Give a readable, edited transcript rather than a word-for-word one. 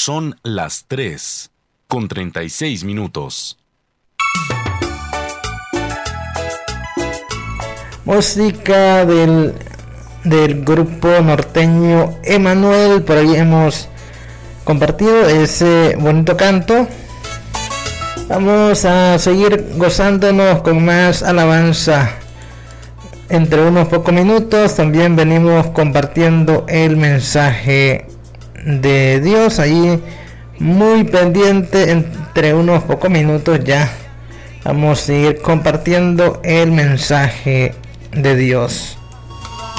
Son las 3:36. Música del grupo norteño Emanuel. Por ahí hemos compartido ese bonito canto. Vamos a seguir gozándonos con más alabanza. Entre unos pocos minutos también venimos compartiendo el mensaje de Dios. Ahí muy pendiente, entre unos pocos minutos ya vamos a seguir compartiendo el mensaje de Dios.